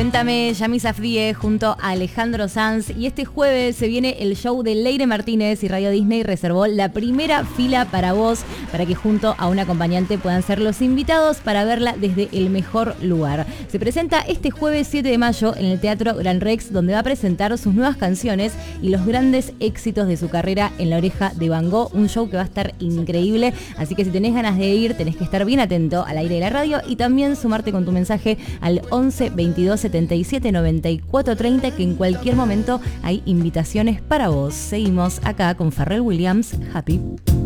Cuéntame, Yami Safdie junto a Alejandro Sanz. Y este jueves se viene el show de Leire Martínez y Radio Disney reservó la primera fila para vos, para que junto a un acompañante puedan ser los invitados para verla desde el mejor lugar. Se presenta este jueves 7 de mayo en el Teatro Gran Rex, donde va a presentar sus nuevas canciones y los grandes éxitos de su carrera en La Oreja de Van Gogh. Un show que va a estar increíble, así que si tenés ganas de ir, tenés que estar bien atento al aire de la radio y también sumarte con tu mensaje al 11 22 77 94 30, que en cualquier momento hay invitaciones para vos. Seguimos acá con Pharrell Williams, Happy.